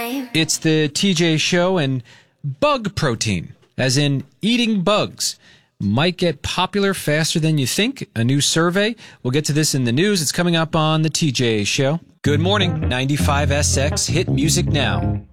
It's the TJ Show, and bug protein, as in eating bugs, might get popular faster than you think. A new survey. We'll get to this in the news. It's coming up on the TJ Show. Good morning, 95SX Hit Music Now.